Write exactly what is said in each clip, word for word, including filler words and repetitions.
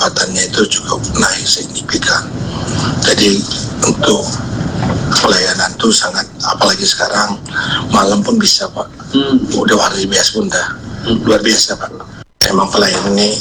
pendapatannya itu cukup naik signifikan. Jadi untuk pelayanan itu sangat, apalagi sekarang malam pun bisa Pak, hmm. udah luar biasa pun dah, hmm. luar biasa Pak. Emang pelayanan ini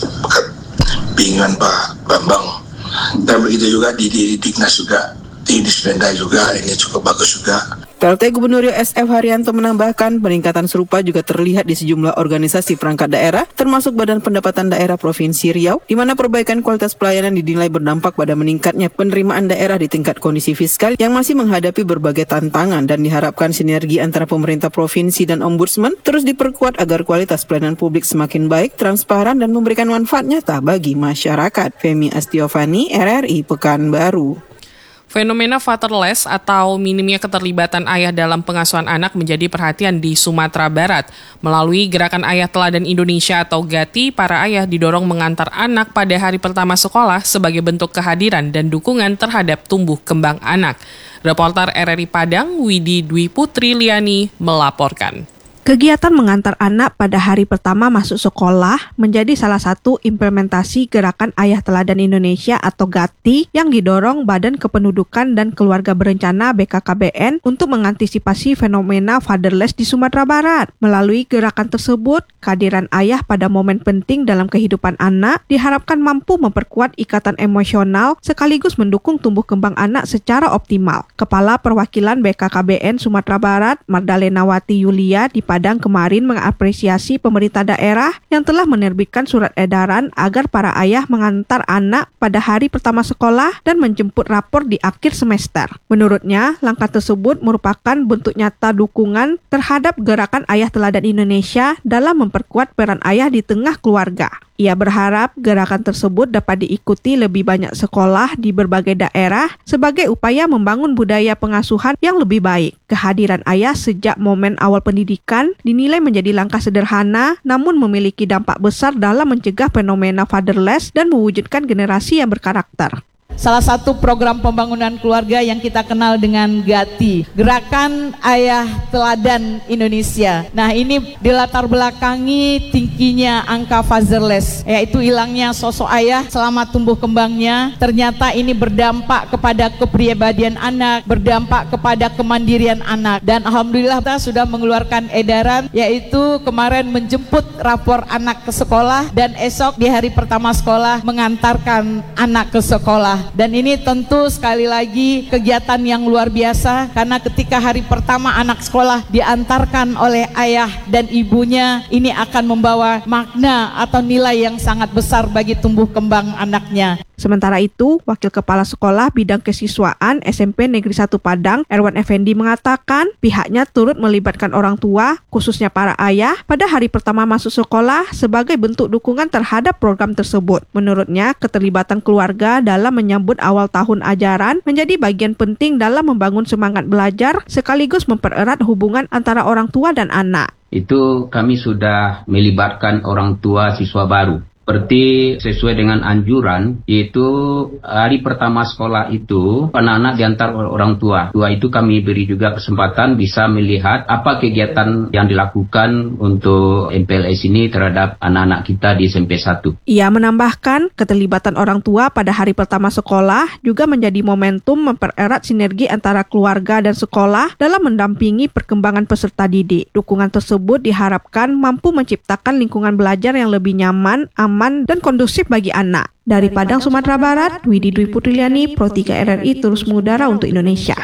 bingungan Pak Bambang. Dan begitu juga di, di, di Dignas juga, di Dispenda juga ini cukup bagus juga. P L T Gubernur Riau S F Haryanto menambahkan peningkatan serupa juga terlihat di sejumlah organisasi perangkat daerah, termasuk Badan Pendapatan Daerah Provinsi Riau, di mana perbaikan kualitas pelayanan dinilai berdampak pada meningkatnya penerimaan daerah di tingkat kondisi fiskal yang masih menghadapi berbagai tantangan, dan diharapkan sinergi antara pemerintah provinsi dan ombudsman terus diperkuat agar kualitas pelayanan publik semakin baik, transparan, dan memberikan manfaat nyata bagi masyarakat. Femi Astiovani, R R I Pekanbaru. Fenomena fatherless atau minimnya keterlibatan ayah dalam pengasuhan anak menjadi perhatian di Sumatera Barat. Melalui Gerakan Ayah Teladan Indonesia atau GATI, para ayah didorong mengantar anak pada hari pertama sekolah sebagai bentuk kehadiran dan dukungan terhadap tumbuh kembang anak. Reporter R R I Padang, Widi Dwi Putri Liani, melaporkan. Kegiatan mengantar anak pada hari pertama masuk sekolah menjadi salah satu implementasi Gerakan Ayah Teladan Indonesia atau GATI yang didorong Badan Kependudukan dan Keluarga Berencana B K K B N untuk mengantisipasi fenomena fatherless di Sumatera Barat. Melalui gerakan tersebut, kehadiran ayah pada momen penting dalam kehidupan anak diharapkan mampu memperkuat ikatan emosional sekaligus mendukung tumbuh kembang anak secara optimal. Kepala Perwakilan B K K B N Sumatera Barat, Mardalena Wati Yulia, di Padang kemarin mengapresiasi pemerintah daerah yang telah menerbitkan surat edaran agar para ayah mengantar anak pada hari pertama sekolah dan menjemput rapor di akhir semester. Menurutnya, langkah tersebut merupakan bentuk nyata dukungan terhadap Gerakan Ayah Teladan Indonesia dalam memperkuat peran ayah di tengah keluarga. Ia berharap gerakan tersebut dapat diikuti lebih banyak sekolah di berbagai daerah sebagai upaya membangun budaya pengasuhan yang lebih baik. Kehadiran ayah sejak momen awal pendidikan dinilai menjadi langkah sederhana namun memiliki dampak besar dalam mencegah fenomena fatherless dan mewujudkan generasi yang berkarakter. Salah satu program pembangunan keluarga yang kita kenal dengan GATI, Gerakan Ayah Teladan Indonesia. Nah, ini dilatar belakangi tingginya angka fatherless, yaitu hilangnya sosok ayah selama tumbuh kembangnya. Ternyata ini berdampak kepada kepribadian anak, berdampak kepada kemandirian anak. Dan alhamdulillah kita sudah mengeluarkan edaran, yaitu kemarin menjemput rapor anak ke sekolah dan esok di hari pertama sekolah mengantarkan anak ke sekolah. Dan ini tentu sekali lagi kegiatan yang luar biasa, karena ketika hari pertama anak sekolah diantarkan oleh ayah dan ibunya, ini akan membawa makna atau nilai yang sangat besar bagi tumbuh kembang anaknya. Sementara itu, Wakil Kepala Sekolah Bidang Kesiswaan S M P Negeri satu Padang, Erwan Effendi mengatakan pihaknya turut melibatkan orang tua, khususnya para ayah, pada hari pertama masuk sekolah sebagai bentuk dukungan terhadap program tersebut. Menurutnya, keterlibatan keluarga dalam menyambut awal tahun ajaran menjadi bagian penting dalam membangun semangat belajar sekaligus mempererat hubungan antara orang tua dan anak. Itu kami sudah melibatkan orang tua siswa baru. Seperti sesuai dengan anjuran, yaitu hari pertama sekolah itu anak-anak diantar oleh orang tua. Tua itu kami beri juga kesempatan bisa melihat apa kegiatan yang dilakukan untuk M P L S ini terhadap anak-anak kita di S M P satu. Ia menambahkan keterlibatan orang tua pada hari pertama sekolah juga menjadi momentum mempererat sinergi antara keluarga dan sekolah dalam mendampingi perkembangan peserta didik. Dukungan tersebut diharapkan mampu menciptakan lingkungan belajar yang lebih nyaman, aman, dan kondusif bagi anak. Dari Padang, Sumatera Barat, Widi Dwi Putriliani, Pro tiga R R I terus mengudara untuk Indonesia.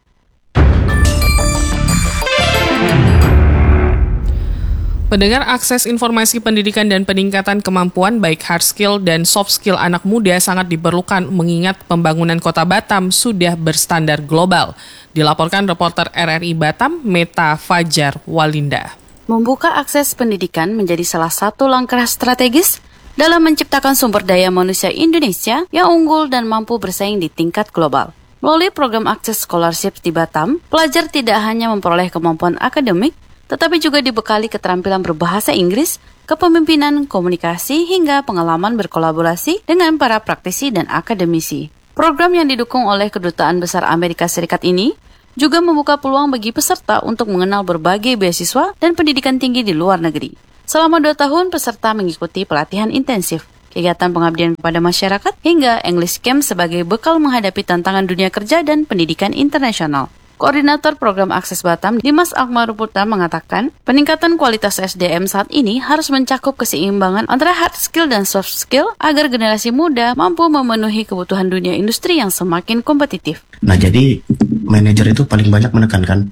Pendengar, akses informasi pendidikan dan peningkatan kemampuan baik hard skill dan soft skill anak muda sangat diperlukan mengingat pembangunan kota Batam sudah berstandar global. Dilaporkan reporter R R I Batam, Meta Fajar Walinda. Membuka akses pendidikan menjadi salah satu langkah strategis dalam menciptakan sumber daya manusia Indonesia yang unggul dan mampu bersaing di tingkat global. Melalui program Akses Scholarship di Batam, pelajar tidak hanya memperoleh kemampuan akademik, tetapi juga dibekali keterampilan berbahasa Inggris, kepemimpinan, komunikasi, hingga pengalaman berkolaborasi dengan para praktisi dan akademisi. Program yang didukung oleh Kedutaan Besar Amerika Serikat ini juga membuka peluang bagi peserta untuk mengenal berbagai beasiswa dan pendidikan tinggi di luar negeri. Selama dua tahun, peserta mengikuti pelatihan intensif. kegiatan pengabdian kepada masyarakat, hingga English Camp sebagai bekal menghadapi tantangan dunia kerja dan pendidikan internasional. Koordinator Program Akses Batam, Dimas Akmaruputra mengatakan, peningkatan kualitas S D M saat ini harus mencakup keseimbangan antara hard skill dan soft skill agar generasi muda mampu memenuhi kebutuhan dunia industri yang semakin kompetitif. Nah, jadi manajer itu paling banyak menekankan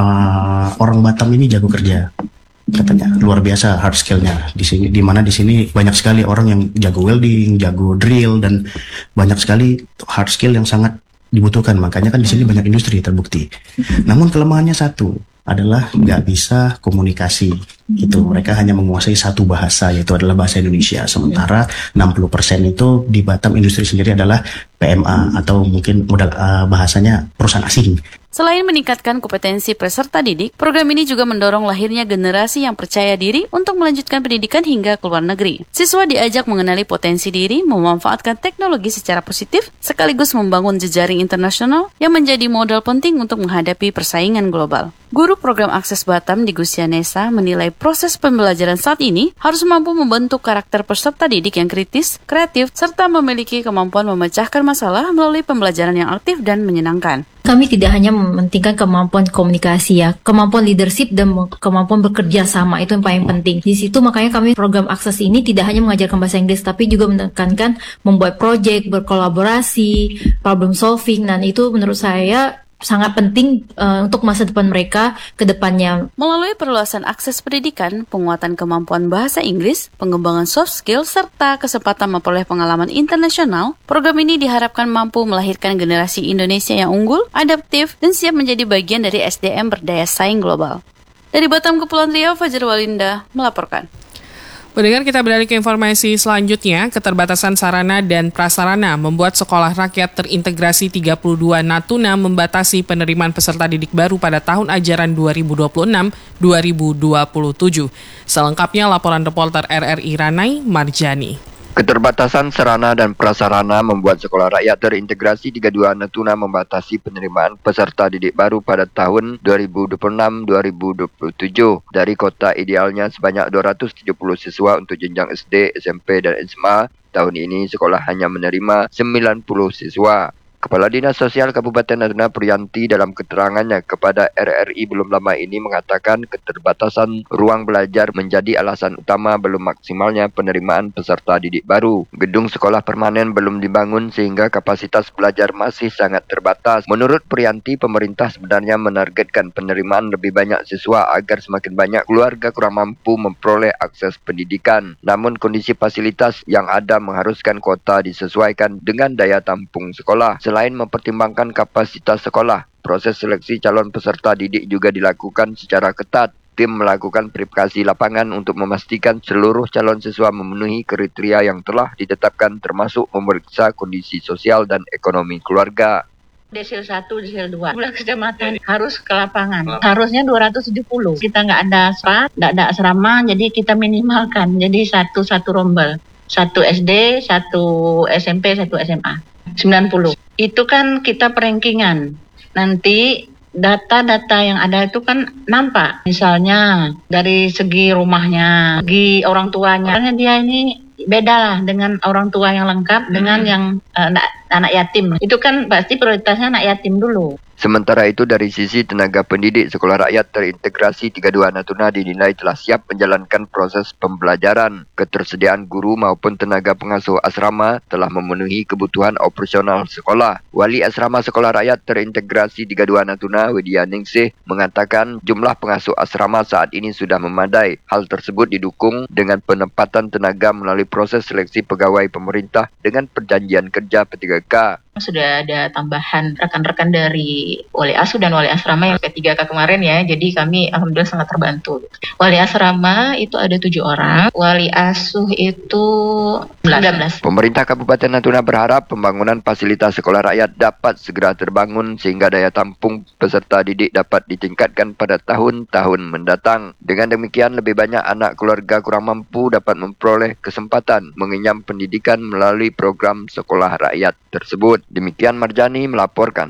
uh, orang Batam ini jago kerja. Katanya luar biasa hard skillnya di sini, di mana di sini banyak sekali orang yang jago welding, jago drill, dan banyak sekali hard skill yang sangat dibutuhkan. Makanya kan di sini banyak industri terbukti. Namun kelemahannya satu adalah nggak bisa komunikasi. Itu mereka hanya menguasai satu bahasa, yaitu adalah bahasa Indonesia. Sementara enam puluh persen itu di Batam industri sendiri adalah P M A atau mungkin modal uh, bahasanya perusahaan asing. Selain meningkatkan kompetensi peserta didik, program ini juga mendorong lahirnya generasi yang percaya diri untuk melanjutkan pendidikan hingga ke luar negeri. Siswa diajak mengenali potensi diri, memanfaatkan teknologi secara positif, sekaligus membangun jejaring internasional yang menjadi modal penting untuk menghadapi persaingan global. Guru program Akses Batam di Gusianesa menilai proses pembelajaran saat ini harus mampu membentuk karakter peserta didik yang kritis, kreatif, serta memiliki kemampuan memecahkan masalah melalui pembelajaran yang aktif dan menyenangkan. Kami tidak hanya mementingkan kemampuan komunikasi ya, kemampuan leadership dan kemampuan bekerja sama itu yang paling penting. Di situ makanya kami program akses ini tidak hanya mengajarkan bahasa Inggris, tapi juga menekankan membuat proyek, berkolaborasi, problem solving, dan itu menurut saya sangat penting uh, untuk masa depan mereka ke depannya. Melalui perluasan akses pendidikan, penguatan kemampuan bahasa Inggris, pengembangan soft skill, serta kesempatan memperoleh pengalaman internasional, program ini diharapkan mampu melahirkan generasi Indonesia yang unggul, adaptif, dan siap menjadi bagian dari S D M berdaya saing global. Dari Batam, Kepulauan Riau, Fajar Walinda melaporkan. Pendengar, kita beralih ke informasi selanjutnya. Keterbatasan sarana dan prasarana membuat sekolah rakyat terintegrasi tiga puluh dua Natuna membatasi penerimaan peserta didik baru pada tahun ajaran dua ribu dua puluh enam dua ribu dua puluh tujuh. Selengkapnya laporan reporter R R I Ranai Marjani. Keterbatasan sarana dan prasarana membuat sekolah rakyat terintegrasi tiga puluh dua Natuna membatasi penerimaan peserta didik baru pada tahun dua ribu dua puluh enam dua ribu dua puluh tujuh. Dari kota idealnya sebanyak dua ratus tujuh puluh siswa untuk jenjang S D, S M P, dan S M A, tahun ini sekolah hanya menerima sembilan puluh siswa. Kepala Dinas Sosial Kabupaten Natuna Priyanti dalam keterangannya kepada R R I belum lama ini mengatakan keterbatasan ruang belajar menjadi alasan utama belum maksimalnya penerimaan peserta didik baru. Gedung sekolah permanen belum dibangun sehingga kapasitas belajar masih sangat terbatas. Menurut Priyanti, pemerintah sebenarnya menargetkan penerimaan lebih banyak siswa agar semakin banyak keluarga kurang mampu memperoleh akses pendidikan. Namun kondisi fasilitas yang ada mengharuskan kuota disesuaikan dengan daya tampung sekolah. Selain mempertimbangkan kapasitas sekolah, proses seleksi calon peserta didik juga dilakukan secara ketat. Tim melakukan verifikasi lapangan untuk memastikan seluruh calon siswa memenuhi kriteria yang telah ditetapkan, termasuk memeriksa kondisi sosial dan ekonomi keluarga. Desil satu, Desil dua, sebelas kecamatan harus ke lapangan. Harusnya dua ratus tujuh puluh. Kita nggak ada serat, nggak ada asrama, jadi kita minimalkan. Jadi satu-satu rombel. Satu S D, satu S M P, satu S M A. sembilan puluh. Itu kan kita perankingan. Nanti data-data yang ada itu kan nampak. Misalnya dari segi rumahnya, segi orang tuanya. Karena dia ini beda lah dengan orang tua yang lengkap, hmm. dengan yang uh, anak, anak yatim. Itu kan pasti prioritasnya anak yatim dulu. Sementara itu dari sisi tenaga pendidik, sekolah rakyat terintegrasi tiga puluh dua Natuna dinilai telah siap menjalankan proses pembelajaran. Ketersediaan guru maupun tenaga pengasuh asrama telah memenuhi kebutuhan operasional sekolah. Wali asrama sekolah rakyat terintegrasi tiga puluh dua Natuna, Widya Ningsih, mengatakan jumlah pengasuh asrama saat ini sudah memadai. Hal tersebut didukung dengan penempatan tenaga melalui proses seleksi pegawai pemerintah dengan perjanjian kerja P tiga K. Sudah ada tambahan rekan-rekan dari wali asuh dan wali asrama yang P tiga K kemarin ya. Jadi kami alhamdulillah sangat terbantu. Wali asrama itu ada tujuh orang, wali asuh itu sembilan belas. Pemerintah Kabupaten Natuna berharap pembangunan fasilitas sekolah rakyat dapat segera terbangun sehingga daya tampung peserta didik dapat ditingkatkan pada tahun-tahun mendatang. Dengan demikian lebih banyak anak keluarga kurang mampu dapat memperoleh kesempatan mengenyam pendidikan melalui program sekolah rakyat tersebut. Demikian Marjani melaporkan.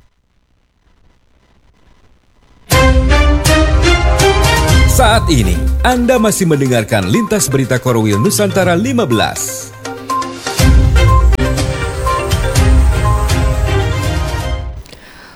Saat ini Anda masih mendengarkan Lintas Berita Korwil Nusantara lima belas.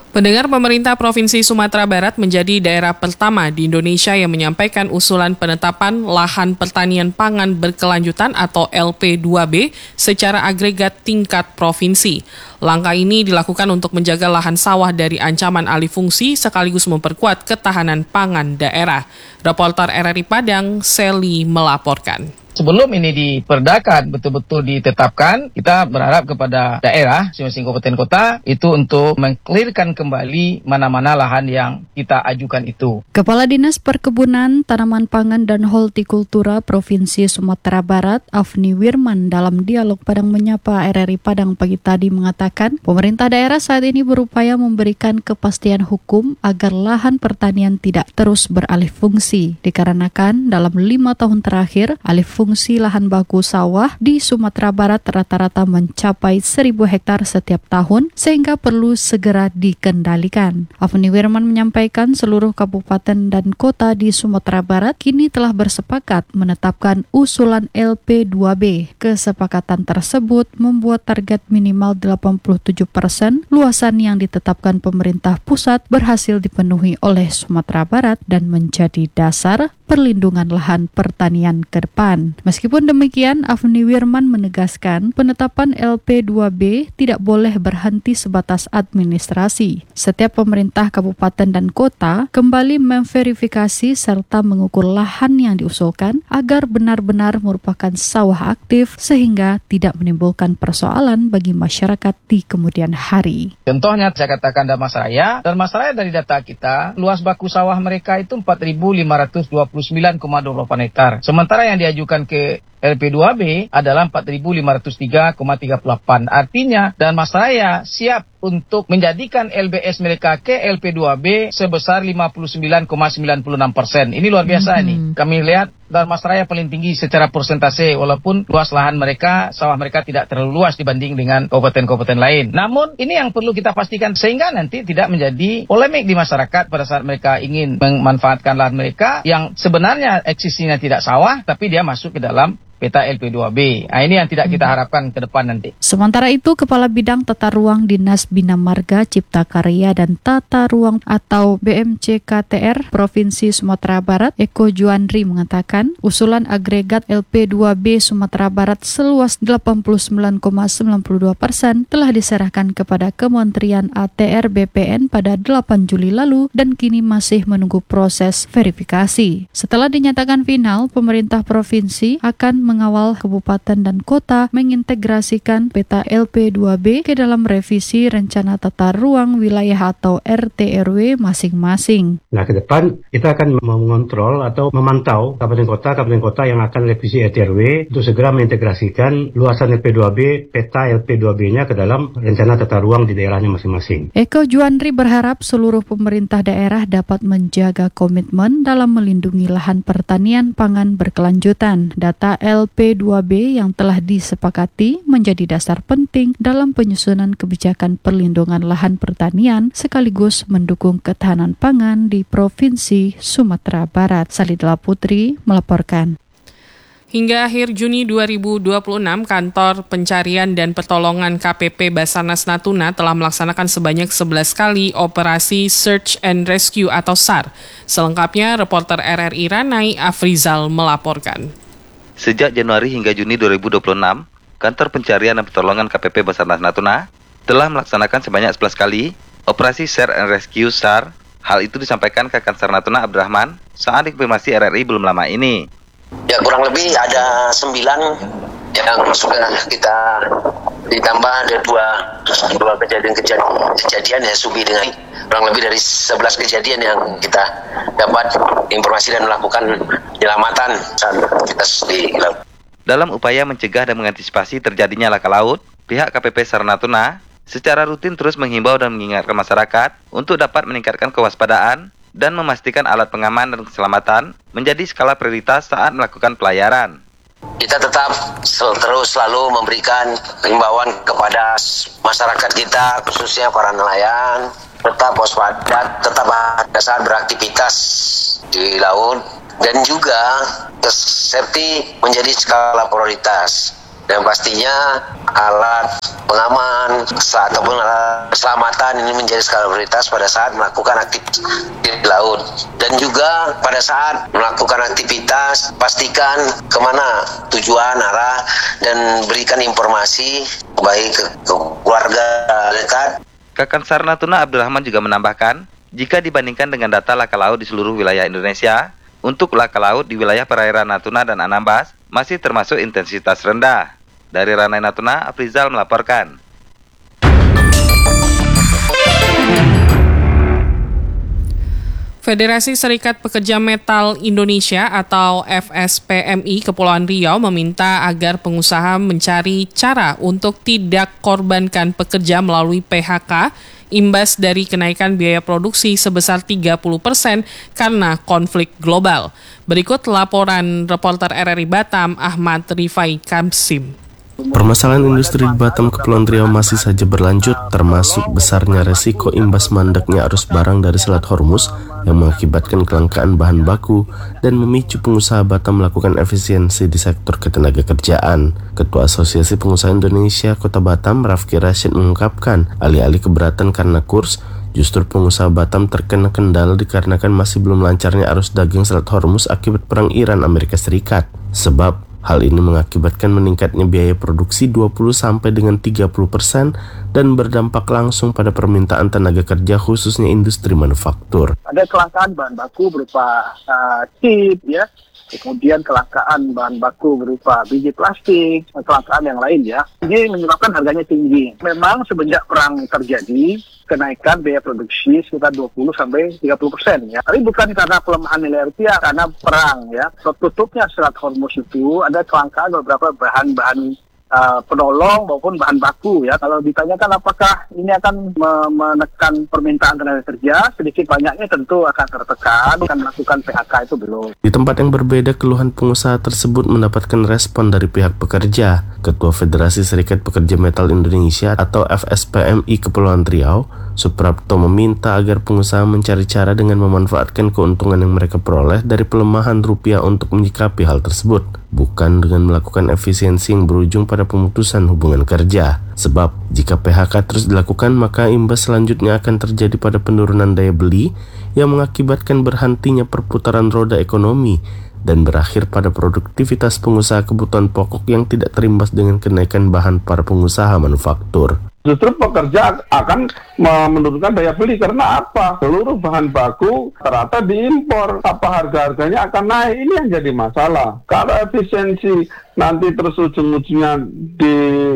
Pendengar, pemerintah Provinsi Sumatera Barat menjadi daerah pertama di Indonesia yang menyampaikan usulan penetapan lahan pertanian pangan berkelanjutan atau L P dua B secara agregat tingkat provinsi. Langkah ini dilakukan untuk menjaga lahan sawah dari ancaman alih fungsi sekaligus memperkuat ketahanan pangan daerah. Reporter R R I Padang, Seli melaporkan. Sebelum ini diperdakan, betul-betul ditetapkan, kita berharap kepada daerah, masing-masing kabupaten kota, itu untuk mengklirkan kembali mana-mana lahan yang kita ajukan itu. Kepala Dinas Perkebunan, Tanaman Pangan dan Hortikultura Provinsi Sumatera Barat, Afni Wirman, dalam dialog Padang Menyapa R R I Padang pagi tadi mengatakan, pemerintah daerah saat ini berupaya memberikan kepastian hukum agar lahan pertanian tidak terus beralih fungsi, dikarenakan dalam lima tahun terakhir, alih fungsi Fungsi lahan baku sawah di Sumatera Barat rata-rata mencapai seribu hektar setiap tahun sehingga perlu segera dikendalikan. Afni Wirman menyampaikan seluruh kabupaten dan kota di Sumatera Barat kini telah bersepakat menetapkan usulan L P dua B. Kesepakatan tersebut membuat target minimal delapan puluh tujuh persen luasan yang ditetapkan pemerintah pusat berhasil dipenuhi oleh Sumatera Barat dan menjadi dasar perlindungan lahan pertanian ke depan. Meskipun demikian, Afni Wirman menegaskan penetapan L P dua B tidak boleh berhenti sebatas administrasi. Setiap pemerintah kabupaten dan kota kembali memverifikasi serta mengukur lahan yang diusulkan agar benar-benar merupakan sawah aktif sehingga tidak menimbulkan persoalan bagi masyarakat di kemudian hari. Contohnya saya katakan Dharmasraya, Dharmasraya dari data kita, luas baku sawah mereka itu empat ribu lima ratus dua puluh sembilan koma dua puluh delapan hektar. Sementara yang diajukan ke L P dua B adalah empat ribu lima ratus tiga koma tiga puluh delapan. Artinya, Dharmasraya siap untuk menjadikan L B S mereka ke L P dua B sebesar lima puluh sembilan koma sembilan enam persen. Ini luar biasa mm-hmm. nih. Kami lihat Dharmasraya paling tinggi secara persentase walaupun luas lahan mereka, sawah mereka tidak terlalu luas dibanding dengan kabupaten-kabupaten lain. Namun, ini yang perlu kita pastikan sehingga nanti tidak menjadi polemik di masyarakat pada saat mereka ingin memanfaatkan lahan mereka yang sebenarnya eksisinya tidak sawah tapi dia masuk ke dalam peta L P dua B. Nah, ini yang tidak kita harapkan ke depan nanti. Sementara itu, Kepala Bidang Tata Ruang Dinas Bina Marga, Cipta Karya dan Tata Ruang atau B M C K T R Provinsi Sumatera Barat, Eko Juandri mengatakan, usulan agregat L P dua B Sumatera Barat seluas delapan puluh sembilan koma sembilan dua persen telah diserahkan kepada Kementerian A T R B P N pada delapan Juli lalu dan kini masih menunggu proses verifikasi. Setelah dinyatakan final, pemerintah provinsi akan mengawal kabupaten dan kota mengintegrasikan peta L P dua B ke dalam revisi rencana tata ruang wilayah atau R T R W masing-masing. Nah, ke depan kita akan mengontrol atau memantau kabupaten kota, kabupaten kota yang akan revisi R T R W untuk segera mengintegrasikan luasan L P dua B, peta L P dua B-nya ke dalam rencana tata ruang di daerahnya masing-masing. Eko Juandri berharap seluruh pemerintah daerah dapat menjaga komitmen dalam melindungi lahan pertanian pangan berkelanjutan. Data L P dua B yang telah disepakati menjadi dasar penting dalam penyusunan kebijakan perlindungan lahan pertanian sekaligus mendukung ketahanan pangan di Provinsi Sumatera Barat. Salidla Putri melaporkan. Hingga akhir Juni dua ribu dua puluh enam, Kantor Pencarian dan Pertolongan K P P Basarnas Natuna telah melaksanakan sebanyak sebelas kali operasi Search and Rescue atau S A R. Selengkapnya, reporter R R I Ranai Afrizal melaporkan. Sejak Januari hingga Juni dua ribu dua puluh enam, Kantor Pencarian dan Pertolongan K P P Basarnas Natuna telah melaksanakan sebanyak sebelas kali operasi Search and Rescue S A R. Hal itu disampaikan Kakansar Natuna Abdurrahman saat dikonfirmasi R R I belum lama ini. Ya, kurang lebih ada sembilan yang sudah kita ditambah ada dua dua kejadian-kejadian kejadian ya Subi dengan kurang lebih dari sebelas kejadian yang kita dapat informasi dan melakukan penyelamatan saat kita di laut. Dalam upaya mencegah dan mengantisipasi terjadinya laka laut, pihak K P P SAR Natuna secara rutin terus menghimbau dan mengingatkan masyarakat untuk dapat meningkatkan kewaspadaan dan memastikan alat pengaman dan keselamatan menjadi skala prioritas saat melakukan pelayaran. Kita tetap sel- terus selalu memberikan himbauan kepada masyarakat kita, khususnya para nelayan, tetap waspada, tetap pada saat beraktivitas di laut, dan juga safety menjadi skala prioritas. Dan pastinya alat pengaman ataupun keselamatan ini menjadi skala prioritas pada saat melakukan aktivitas di laut. Dan juga pada saat melakukan aktivitas, pastikan kemana tujuan, arah, dan berikan informasi baik ke, ke keluarga dekat. Kakansar Natuna Abdurrahman juga menambahkan, jika dibandingkan dengan data laka laut di seluruh wilayah Indonesia, untuk laka laut di wilayah perairan Natuna dan Anambas masih termasuk intensitas rendah. Dari Ranai Natuna, Afrizal melaporkan. Federasi Serikat Pekerja Metal Indonesia atau F S P M I Kepulauan Riau meminta agar pengusaha mencari cara untuk tidak korbankan pekerja melalui P H K imbas dari kenaikan biaya produksi sebesar tiga puluh persen karena konflik global. Berikut laporan reporter R R I Batam Ahmad Rifai Kamsim. Permasalahan industri di Batam Kepulauan Riau masih saja berlanjut, termasuk besarnya resiko imbas mandeknya arus barang dari Selat Hormuz yang mengakibatkan kelangkaan bahan baku dan memicu pengusaha Batam melakukan efisiensi di sektor ketenaga kerjaan. Ketua Asosiasi Pengusaha Indonesia Kota Batam, Rafki Rashid, mengungkapkan alih-alih keberatan karena kurs, justru pengusaha Batam terkena kendala dikarenakan masih belum lancarnya arus dagang Selat Hormuz akibat perang Iran Amerika Serikat. Sebab hal ini mengakibatkan meningkatnya biaya produksi dua puluh sampai dengan tiga puluh persen dan berdampak langsung pada permintaan tenaga kerja khususnya industri manufaktur. Ada kelangkaan bahan baku berupa uh, chip, ya, kemudian kelangkaan bahan baku berupa biji plastik, kelangkaan yang lain ya. Ini menyebabkan harganya tinggi. Memang semenjak perang terjadi, kenaikan biaya produksi sekitar dua puluh sampai tiga puluh persen ya. Tapi bukan karena pelemahan nilai rupiah, karena perang ya. Tutupnya Selat Hormuz itu ada kelangkaan beberapa bahan-bahan uh, penolong maupun bahan baku ya. Kalau ditanyakan apakah ini akan me- menekan permintaan tenaga kerja, sedikit banyaknya tentu akan tertekan. Akan melakukan P H K itu belum. Di tempat yang berbeda, keluhan pengusaha tersebut mendapatkan respon dari pihak pekerja. Ketua Federasi Serikat Pekerja Metal Indonesia atau F S P M I Kepulauan Riau, Suprapto, meminta agar pengusaha mencari cara dengan memanfaatkan keuntungan yang mereka peroleh dari pelemahan rupiah untuk menyikapi hal tersebut, bukan dengan melakukan efisiensi yang berujung pada pemutusan hubungan kerja. Sebab, jika P H K terus dilakukan, maka imbas selanjutnya akan terjadi pada penurunan daya beli yang mengakibatkan berhentinya perputaran roda ekonomi dan berakhir pada produktivitas pengusaha kebutuhan pokok yang tidak terimbas dengan kenaikan bahan para pengusaha manufaktur. Justru pekerja akan menurunkan daya beli karena apa? Seluruh bahan baku ternyata diimpor, apa harga-harganya akan naik. Ini yang jadi masalah. Kalau efisiensi nanti terus ujung-ujungnya di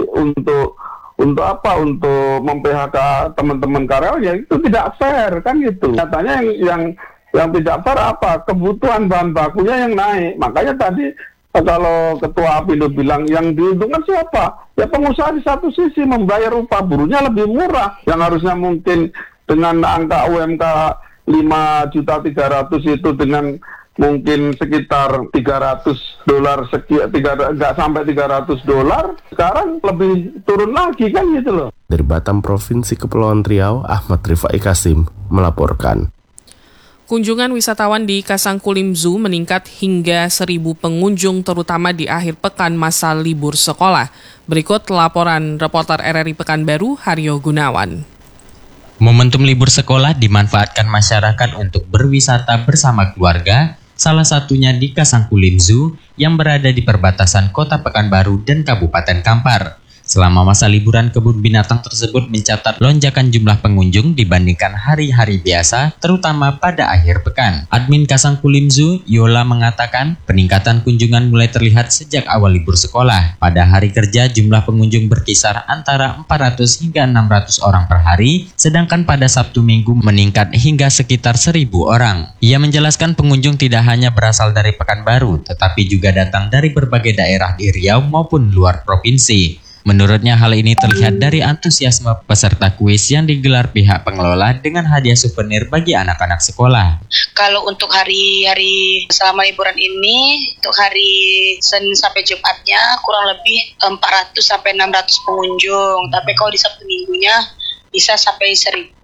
untuk untuk apa? Untuk mem-P H K teman-teman karyawan, ya itu tidak fair kan gitu. Nyatanya yang yang yang tidak fair apa? Kebutuhan bahan bakunya yang naik. Makanya tadi kalau Ketua Apindo bilang yang diuntungkan siapa? Ya pengusaha di satu sisi membayar upah buruhnya lebih murah. Yang harusnya mungkin dengan angka U M K lima juta tiga ratus itu dengan mungkin sekitar tiga ratus dolar sekian, enggak sampai tiga ratus dolar, sekarang lebih turun lagi kan gitu loh. Dari Batam, Provinsi Kepulauan Riau, Ahmad Rifai Kasim melaporkan. Kunjungan wisatawan di Kasangkulim Zoo meningkat hingga seribu pengunjung terutama di akhir pekan masa libur sekolah. Berikut laporan reporter R R I Pekanbaru, Haryo Gunawan. Momentum libur sekolah dimanfaatkan masyarakat untuk berwisata bersama keluarga, salah satunya di Kasangkulim Zoo yang berada di perbatasan Kota Pekanbaru dan Kabupaten Kampar. Selama masa liburan, kebun binatang tersebut mencatat lonjakan jumlah pengunjung dibandingkan hari-hari biasa, terutama pada akhir pekan. Admin Kasangkulim Zoo, Yola, mengatakan peningkatan kunjungan mulai terlihat sejak awal libur sekolah. Pada hari kerja, jumlah pengunjung berkisar antara empat ratus hingga enam ratus orang per hari, sedangkan pada Sabtu Minggu meningkat hingga sekitar seribu orang. Ia menjelaskan pengunjung tidak hanya berasal dari Pekanbaru, tetapi juga datang dari berbagai daerah di Riau maupun luar provinsi. Menurutnya hal ini terlihat dari antusiasme peserta kuis yang digelar pihak pengelola dengan hadiah souvenir bagi anak-anak sekolah. Kalau untuk hari-hari selama liburan ini, untuk hari Senin sampai Jumatnya kurang lebih empat ratus sampai enam ratus pengunjung. Tapi kalau di Sabtu Minggunya bisa sampai seribu.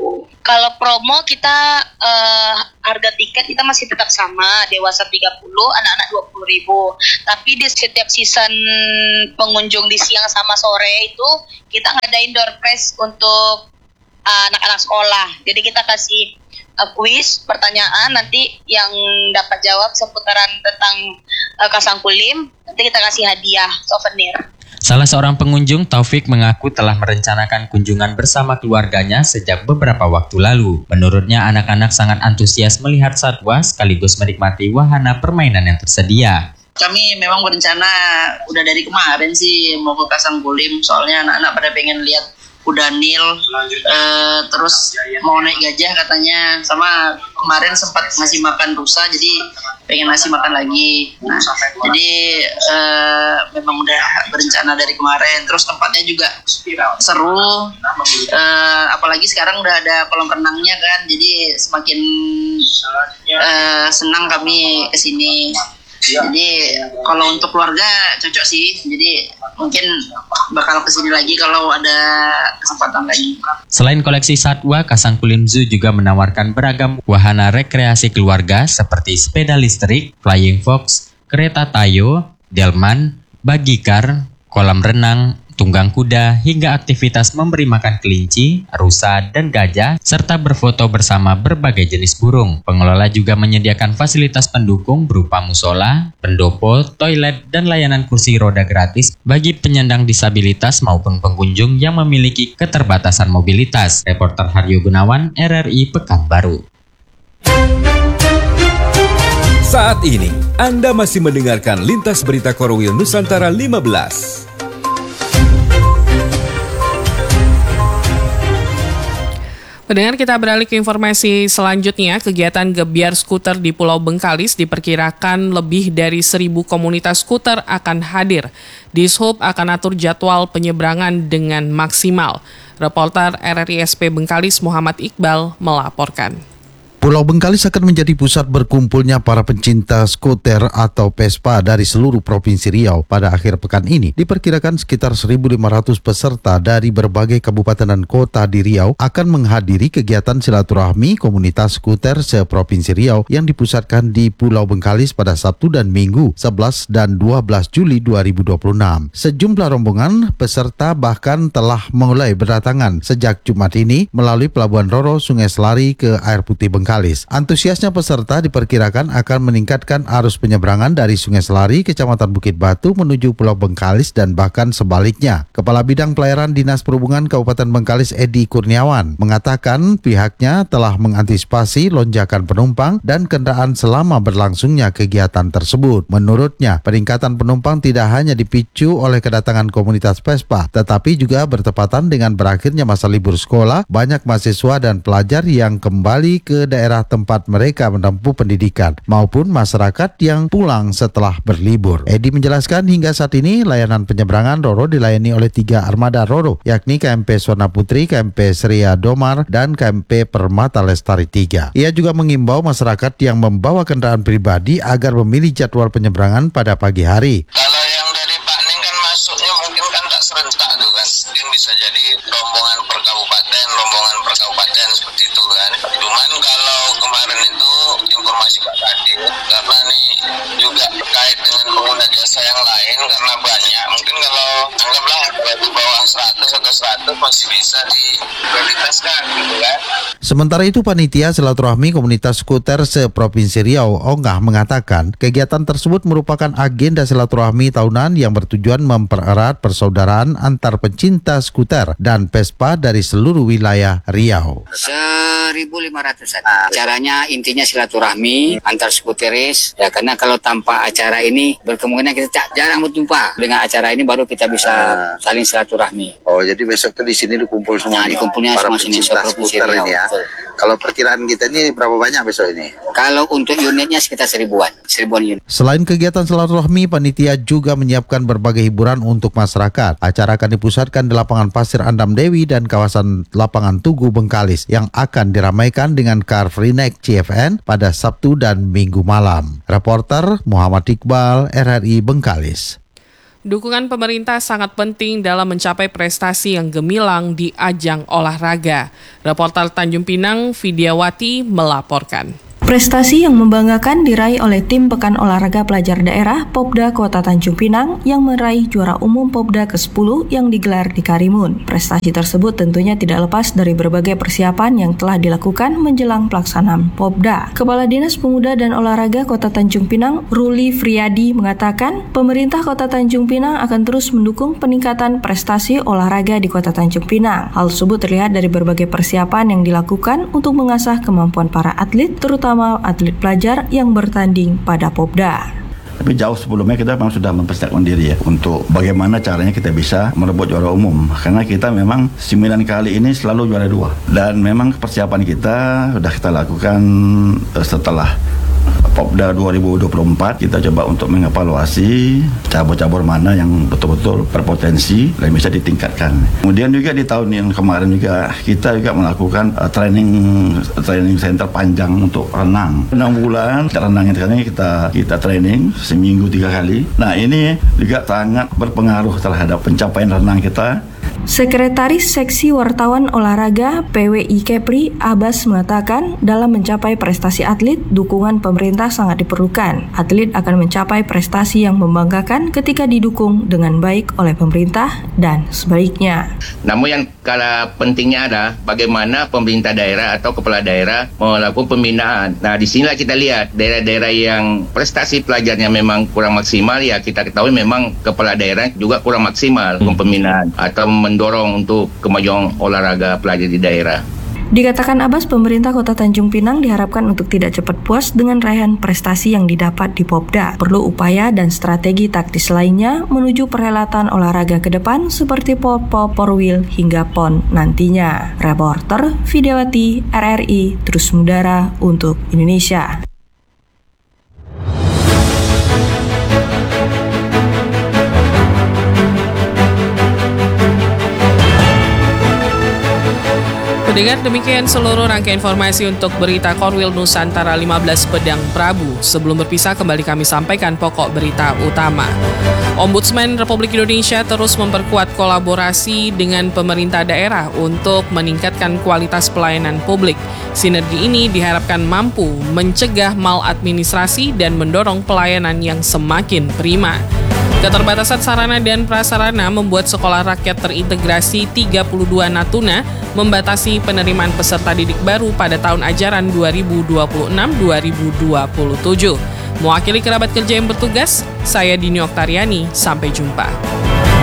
Kalau promo kita uh, harga tiket kita masih tetap sama, dewasa tiga puluh, anak-anak dua puluh ribu. Tapi di setiap season pengunjung di siang sama sore itu kita ngadain door prize untuk uh, anak-anak sekolah. Jadi kita kasih uh, kuis, pertanyaan, nanti yang dapat jawab seputaran tentang uh, Kasangkulim, nanti kita kasih hadiah souvenir. Salah seorang pengunjung, Taufik, mengaku telah merencanakan kunjungan bersama keluarganya sejak beberapa waktu lalu. Menurutnya, anak-anak sangat antusias melihat satwa sekaligus menikmati wahana permainan yang tersedia. Kami memang berencana udah dari kemarin sih mau ke Kasangkulim, soalnya anak-anak pada pengen lihat kuda Nil, uh, terus mau naik gajah katanya, sama kemarin sempat ngasih makan rusa, jadi pengen ngasih makan lagi. Nah, jadi uh, memang udah berencana dari kemarin. Terus tempatnya juga seru, uh, apalagi sekarang udah ada kolam renangnya kan, jadi semakin uh, senang kami kesini. Jadi kalau untuk keluarga cocok sih, jadi mungkin bakal kesini lagi kalau ada kesempatan lagi. Selain koleksi satwa, Kasangkulim Zoo juga menawarkan beragam wahana rekreasi keluarga seperti sepeda listrik, flying fox, kereta tayo, delman, bagikar, kolam renang, tunggang kuda, hingga aktivitas memberi makan kelinci, rusa, dan gajah, serta berfoto bersama berbagai jenis burung. Pengelola juga menyediakan fasilitas pendukung berupa musola, pendopo, toilet, dan layanan kursi roda gratis bagi penyandang disabilitas maupun pengunjung yang memiliki keterbatasan mobilitas. Reporter Haryo Gunawan, R R I Pekanbaru. Saat ini, Anda masih mendengarkan Lintas Berita Korwil Nusantara lima belas. Pendengar, kita beralih ke informasi selanjutnya. Kegiatan gebyar skuter di Pulau Bengkalis diperkirakan lebih dari seribu komunitas skuter akan hadir. Dishub akan atur jadwal penyeberangan dengan maksimal. Reporter R R I S P Bengkalis Muhammad Iqbal melaporkan. Pulau Bengkalis akan menjadi pusat berkumpulnya para pencinta skuter atau Vespa dari seluruh Provinsi Riau. Pada akhir pekan ini, diperkirakan sekitar seribu lima ratus peserta dari berbagai kabupaten dan kota di Riau akan menghadiri kegiatan silaturahmi komunitas skuter se-Provinsi Riau yang dipusatkan di Pulau Bengkalis pada Sabtu dan Minggu sebelas dan dua belas Juli dua ribu dua puluh enam. Sejumlah rombongan peserta bahkan telah mulai berdatangan sejak Jumat ini melalui Pelabuhan Roro, Sungai Selari ke Air Putih Bengkalis. Antusiasnya peserta diperkirakan akan meningkatkan arus penyeberangan dari Sungai Selari, Kecamatan Bukit Batu menuju Pulau Bengkalis dan bahkan sebaliknya. Kepala Bidang Pelayaran Dinas Perhubungan Kabupaten Bengkalis Edi Kurniawan mengatakan pihaknya telah mengantisipasi lonjakan penumpang dan kendaraan selama berlangsungnya kegiatan tersebut. Menurutnya, peningkatan penumpang tidak hanya dipicu oleh kedatangan komunitas Vespa, tetapi juga bertepatan dengan berakhirnya masa libur sekolah. Banyak mahasiswa dan pelajar yang kembali ke daerah daerah tempat mereka menempuh pendidikan maupun masyarakat yang pulang setelah berlibur. Edi menjelaskan hingga saat ini layanan penyeberangan Roro dilayani oleh tiga armada Roro, yakni K M P Swarna Putri, K M P Seria Domar, dan K M P Permata Lestari tiga. Ia juga mengimbau masyarakat yang membawa kendaraan pribadi agar memilih jadwal penyeberangan pada pagi hari. Kalau yang dari Pak Ning kan masuknya mungkin kan tak serentak tuh kan, mungkin bisa jadi rombongan per kabupaten, rombongan per kabupaten seperti itu kan. Cuman kalau kemarin itu informasi Pak Kadin, karena ini juga terkait dengan pengguna jasa yang lain karena banyak, mungkin kalau anggaplah kalau di bawah seratus atau seratus masih bisa diprioritaskan gitu kan. Sementara itu, panitia silaturahmi komunitas skuter se-Provinsi Riau, Onggah, mengatakan kegiatan tersebut merupakan agenda silaturahmi tahunan yang bertujuan mempererat persaudaraan antar pencinta skuter dan Vespa dari seluruh wilayah Riau. seribu lima ratusan. Acaranya intinya silaturahmi antar skuteris, ya, karena kalau tanpa acara ini berkemungkinan kita jarang berjumpa. Dengan acara ini baru kita bisa uh, saling silaturahmi. Oh, jadi besok tuh di sini dikumpul semua. Nah, dikumpulnya para semua sini Provinsi Riau ya. Kalau perkiraan kita ini berapa banyak besok ini? Kalau untuk unitnya sekitar seribuan, seribuan unit. Selain kegiatan silaturahmi, panitia juga menyiapkan berbagai hiburan untuk masyarakat. Acara akan dipusatkan di lapangan Pasir Andam Dewi dan kawasan lapangan Tugu Bengkalis yang akan diramaikan dengan Car Free Night C F N pada Sabtu dan Minggu malam. Reporter Muhammad Iqbal, R R I Bengkalis. Dukungan pemerintah sangat penting dalam mencapai prestasi yang gemilang di ajang olahraga. Reporter Tanjung Pinang, Vidyawati melaporkan. Prestasi yang membanggakan diraih oleh tim Pekan Olahraga Pelajar Daerah Popda Kota Tanjung Pinang yang meraih juara umum Popda ke sepuluh yang digelar di Karimun. Prestasi tersebut tentunya tidak lepas dari berbagai persiapan yang telah dilakukan menjelang pelaksanaan Popda. Kepala Dinas Pemuda dan Olahraga Kota Tanjung Pinang, Ruli Friadi, mengatakan pemerintah Kota Tanjung Pinang akan terus mendukung peningkatan prestasi olahraga di Kota Tanjung Pinang. Hal tersebut terlihat dari berbagai persiapan yang dilakukan untuk mengasah kemampuan para atlet, terutama atlet pelajar yang bertanding pada Popda. Tapi jauh sebelumnya kita memang sudah mempersiapkan diri ya untuk bagaimana caranya kita bisa merebut juara umum. Karena kita memang sembilan kali ini selalu juara dua. Dan memang persiapan kita sudah kita lakukan setelah Popda dua ribu dua puluh empat. Kita coba untuk mengevaluasi cabur-cabur mana yang betul-betul berpotensi dan bisa ditingkatkan. Kemudian juga di tahun yang kemarin juga kita juga melakukan uh, training training center panjang untuk renang. enam bulan renang ini kita kita training seminggu tiga kali. Nah, ini juga sangat berpengaruh terhadap pencapaian renang kita. Sekretaris Seksi Wartawan Olahraga P W I Kepri, Abbas, mengatakan dalam mencapai prestasi atlet, dukungan pemerintah sangat diperlukan. Atlet akan mencapai prestasi yang membanggakan ketika didukung dengan baik oleh pemerintah dan sebaliknya. Namun yang kalah pentingnya adalah bagaimana pemerintah daerah atau kepala daerah melakukan pembinaan. Nah, di sinilah kita lihat daerah-daerah yang prestasi pelajarnya memang kurang maksimal, ya kita ketahui memang kepala daerah juga kurang maksimal hmm. pembinaan atau mendorong untuk kemajuan olahraga pelajar di daerah. Dikatakan Abbas, pemerintah Kota Tanjung Pinang diharapkan untuk tidak cepat puas dengan raihan prestasi yang didapat di Popda. Perlu upaya dan strategi taktis lainnya menuju perhelatan olahraga ke depan seperti Pop-Pop, Porwil, hingga P O N nantinya. Reporter Vidyawati, R R I, terus mengudara untuk Indonesia. Pendengar, demikian seluruh rangkaian informasi untuk berita Korwil Nusantara lima belas Pedang Prabu. Sebelum berpisah, kembali kami sampaikan pokok berita utama. Ombudsman Republik Indonesia terus memperkuat kolaborasi dengan pemerintah daerah untuk meningkatkan kualitas pelayanan publik. Sinergi ini diharapkan mampu mencegah maladministrasi dan mendorong pelayanan yang semakin prima. Keterbatasan sarana dan prasarana membuat sekolah rakyat terintegrasi tiga puluh dua Natuna membatasi penerimaan peserta didik baru pada tahun ajaran dua ribu dua puluh enam dua ribu dua puluh tujuh. Mewakili kerabat kerja yang bertugas, saya Dini Oktariani. Sampai jumpa.